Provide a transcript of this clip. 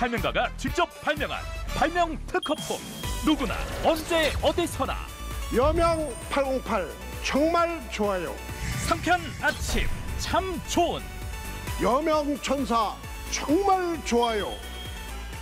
발명가가 직접 발명한 발명 특허품. 누구나 언제 어디서나 여명 808 정말 좋아요. 상쾌한 아침 참 좋은 여명 천사 정말 좋아요.